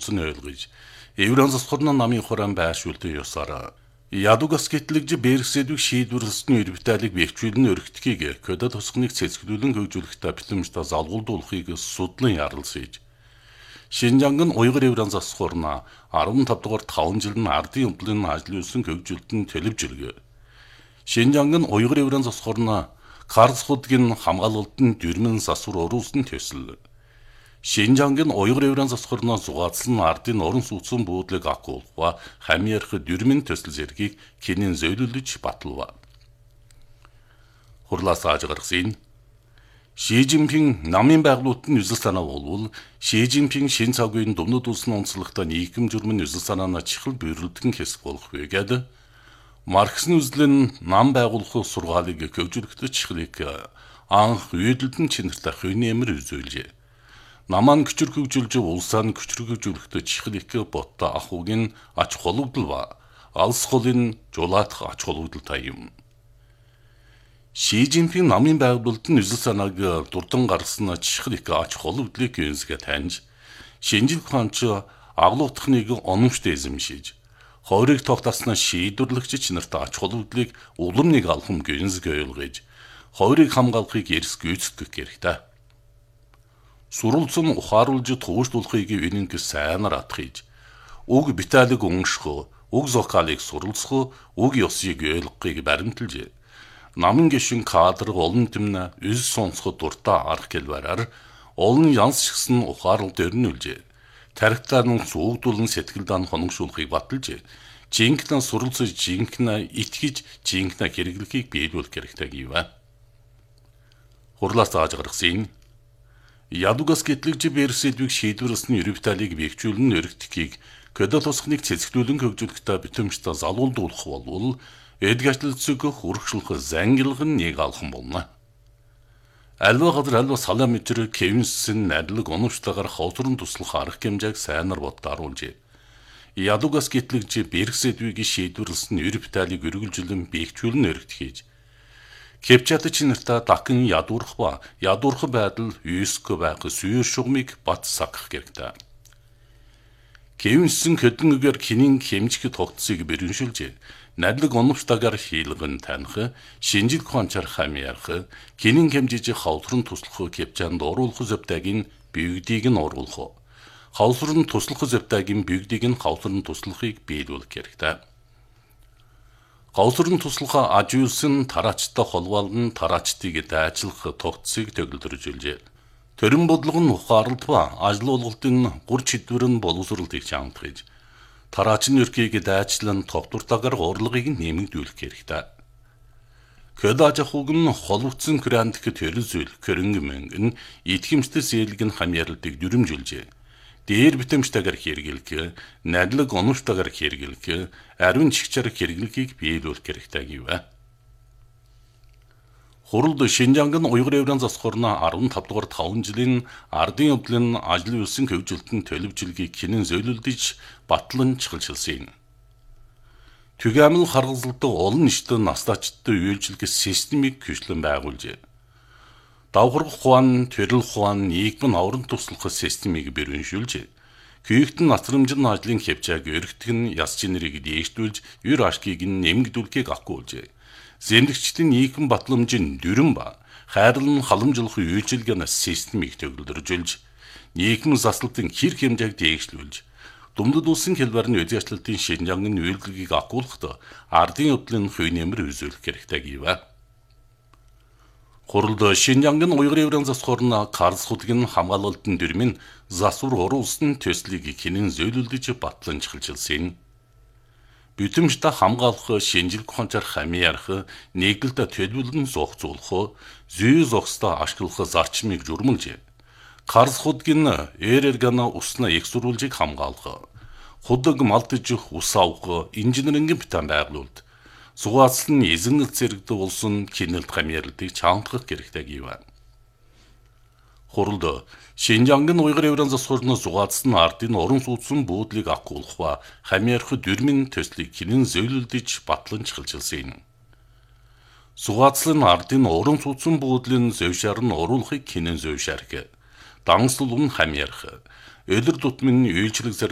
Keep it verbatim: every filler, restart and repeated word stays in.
утсан ойлгож, Евран засхорны намын хураан байршуулдаг ёсоор ядугас гэтлэгж бэрсэдүг шийдвэрлэсний эрбиталыг бэхжүүлэн өргөтгийг көдө тусгныг цэцгэлүүлэн хөгжүүлэхдээ битэмжтэй залгуулдуулахыг судлан ярилцж. Шинжаангын уйгыр Евран засхорна арван тав дугаар таван жил нь ардын өмдлөлийн ажил үйлсэн хөгжүүлэлтэн төлөвжөлгөө. Шинжаангын уйгыр Евран засхорна Карсхудгийн хамгаалалтын дөрмөн засвар уруулсан төсөл. Шинжаангын уйгыр Евран засхорно зугаацлан ардын орон сууцсан буудлыг акуулва хамиарх дөрмөн төсөл зэргийг кинэн зөөлөлж баталва. Хурлаас ааж гаргасан Ши Жинпин намын байгуулалтын үзэл санаа болвол Ши Жинпин шин цагийн Думнууд улсын онцлогтой нийгэм журмын үзэл санаанаа чихэл бүйрэлдгэн хэсэг болох вэ гэдэг Марксны үзлэн нам байгуулах сургаалыг хөгжүүлэхдээ чихлийг анх үйдэлдэн чинэртэй хүйний эмэр үзүүлжээ. Наман күчрэг хөгжүүлж улсаа күчрэг хөгжүүлэхдээ чихлийг ботто ахугийн ач холбогдол ба алс холын жулаадах ач холбогдолтой юм. Ши Жинпин намын байгуулалтын үзэл санааг дурдан гаргасан чихлийг ач холбогдлыг гэнсгэ таньж шинжлэх ухаанч агуулгахныг оновчтой эзэмшиж Хойрыг тогтоосноо шийдвэрлэгч чинартай ач холбогдлыг улам нэг алхам гэнсгэ ойлгож, хойрыг хамгаалахыг эрс гүйцэтгэх хэрэгтэй. Суралцсан ухааруулж туушдуулахыг винэнг сайнаар атгахж, уг биталиг унших, уг зохиолыг суралцах, уг ёсыг ойлгохыг баримталж, намын гишүүн кадр олон тэмнэ үз сонсоход дуртай арга хэлбэрээр олон янз шигсэн ухаарал дөрнүүлж, тархитаан суугдуулан сэтгэлдээ хоногшуулахыг баталж, жинхэнэ суралцж жинхэнэ итгэж жинхэнэ хэрэглэхийг биелүүлэх хэрэгтэй гэв. Хурлаас ааж гаргасан ядугас гэтлэгж бэрсэдвийг шийдвэрлэсний эрбиталыг бэхжүүлэн өргөтгийг көдө тусгныг цэцгэлүүлэн хөгжүүлэхдээ битэмжтэй залуулдуулах болвол эдгэжлэлцэг хургшлах зангилгын нэг алхам болно. Альва газар альва салаа метр Кевинсийн надлаг оновчтойгоор хавтрын туслах арга хэмжээг сайнаар боддааруулжээ. Ядугас гэтлэгж бэрсэдвийг шийдвэрлэсэн эрбиталыг өргөлжлөн бэхжүүлэн өргөтгийж. Кепчат чинэртэ дахин ядуурах ба ядуурах байдал юск байх сүйр шугмыг бат саках хэрэгтэй. Кевинсийн хөдөнгөөр кинийн хэмжих тогтцыг бэрэншүүлж, надлаг оновчтойгоор хийлгэн таних, шинжлэх ухаанчаар хамиарах, кинийн хэмжиж хавтрын туслах кепчаанд оруулах зөвтөгийн бигдийг нь оруулах, хавтрын туслах зөвтөгийн бигдийг нь хавтрын туслахыг биелүүлэх хэрэгтэй. Хавтрын туслах аж үйлсэн тараачтай холбоолн тараачтыг дайчлах тогтцыг төгөлдрөжүүлжээ. Төрийн бодлого нь ухаарлт ба ажил олголтын гур чидвэр нь боловсролтыг чамдгаж, тараачны өрхийг дайчлан товдуртаагаар урлагийг нэмэгдүүлэх хэрэгтэй. Көд аж ахуйг нь холбогдсон күрэндх төрөл зүйл, хөрөнгө мөнгө нь итгэмжтэй зээлэг нь хамьярлтыг дүрмжилжээ. Дээр битэмжтэйгээр хэрэглэх, надлаг оновчтойгоор хэрэглэх, ариун чигчээр хэрэглэхийг биелүүлэх хэрэгтэй гэв. Хуралд Шинжаангын уйгыр Евран засхорно арван тав дугаар таван жилийн ардын өмдлөлийн ажил үйлсэн хөгжүүлэлтэн төлөвжөлгийг кинэн зөөлөлдөж батлан чихэлшилсэн. Түгээмэл харгалзалтай олон нийтэд настаачдтай үйлчлэх системийг хүчлэн байгуулжээ. Давхаргах ухаан, төрөл ухаан, нийгмийн аврам туслах системийг бэрэншүүлж, Күйгтэн насрамжин ажлын хэмжээг өргөтгөн яс чинэрийг дээшлүүлж, эр ашгийг нэмэгдүүлэхийг акуулжээ. Зэмлэгчдийн нийгэм батламжийн дүрэн ба хайрлан халамжлах үйлчилгээний системийг төгөлдржүүлж, нийгэм заслалтын хэр хэмжээг дээшлүүлж, Думнууд улсын хэлбэрний үдгаачлалтын Шинжаангын үйлдвэрийг акуулахад ардын явдлын хувь нэмэр үзүүлэх хэрэгтэй гэв. Хуралд Шинжаангын уйгыр Евран засхорно Карсхудгийн хамгаалалтын дөрмийн засвар уруулсан төслийг кинэн зөөлөлдөж батлан чихэлжилсэн. Битэмжтэй хамгаалах, шинжлэх ухаанчаар хамиарах, нэгдэлтэй төлөвлөн зохицуулах, зүй зохистой ашиглах зарчмыг журмалжээ. Карсхудгийн эрэргана усна их сурвалжийг хамгаалах, худаг малтжих ус авах, инженерингийн битэн байгуулалт, зугаацлан эзэнэл зэрэгдээ улсын кинэлт хамиарлтыг чангах хэрэгтэй гэв. Хуралд Шинжаангын уйгыр Евран засхорно зугаацсан ардын орон сууцсан буудлыг акуулах ба хамиарах дөрмийн төслийг кинэн зөөлөлдөж батлан чихэлжилсэн. Зугаацлан ардын орон сууцсан буудлын зөвшөөр нь оруулахыг кинэн зөвшөөрөх, дангслал нь хамиарах, элэр дутмын үйлчлэг